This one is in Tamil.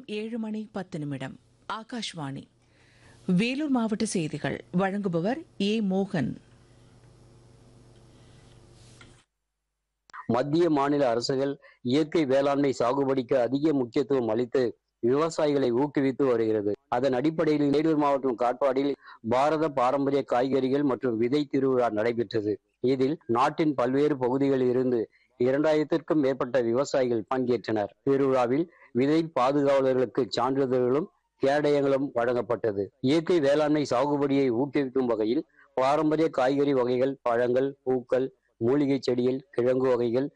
நேரம் 7:10. ஆகாஷ்வாணி வேலூர் மாவட்ட செய்திகள் வழங்குபவர் ஏ மோகன். மத்திய மாநில அரசுகள் இயற்கை வேளாண்மை சாகுபடிக்கு அதிக முக்கியத்துவம் அளித்து விவசாயிகளை ஊக்குவித்து வருகிறது. அதன் அடிப்படையில் வேலூர் மாவட்டம் காட்பாடியில் பாரத பாரம்பரிய காய்கறிகள் மற்றும் விதை திருவிழா நடைபெற்றது. இதில் நாட்டின் பல்வேறு பகுதிகளில் இருந்து 2000க்கும் மேற்பட்ட விவசாயிகள் பங்கேற்றனர். திருவிழாவில் விதை பாதுகாவலர்களுக்கு சான்றிதழ்களும் கேடயங்களும் வழங்கப்பட்டது. இயற்கை வேளாண்மை சாகுபடியை ஊக்குவிக்கும் வகையில் பாரம்பரிய காய்கறி வகைகள், பழங்கள், பூக்கள், மூலிகை செடிகள், கிழங்கு வகைகள்,